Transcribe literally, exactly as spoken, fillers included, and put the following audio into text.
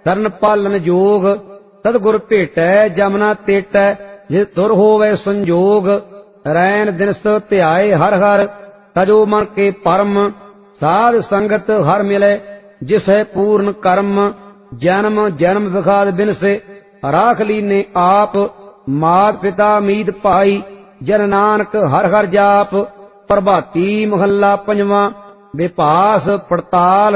ਤਰਨ ਪਾਲਨ ਜੋਗ। ਸਤਿਗੁਰ ਭੇਟੈ ਜਮਨਾ ਤੇਟੈ, ਜੇ ਤੁਰ ਹੋਵੇ ਸੰਜੋਗ। ਰੈਣ ਦਿਨਸ ਧਿਆਏ ਹਰ ਹਰ, ਤਜੋ ਮਨ ਕੇ ਪਰਮ। ਸਾਧ ਸੰਗਤ ਹਰ ਮਿਲੇ, ਜਿਸੈ ਪੂਰਨ ਕਰਮ। ਜਨਮ ਜਨਮ ਵਿਖਾਦ ਬਿਨਸੇ, ਰਾਖ ਲੀਨੇ ਆਪ। ਮਾਤ ਪਿਤਾ ਮੀਤ ਭਾਈ, ਜਨ ਨਾਨਕ ਹਰ ਹਰ ਜਾਪ। ਪ੍ਰਭਾਤੀ ਮਹੱਲਾ ਪੰਜਵਾਂ। ਵਿਪਾਸ ਪੜਤਾਲ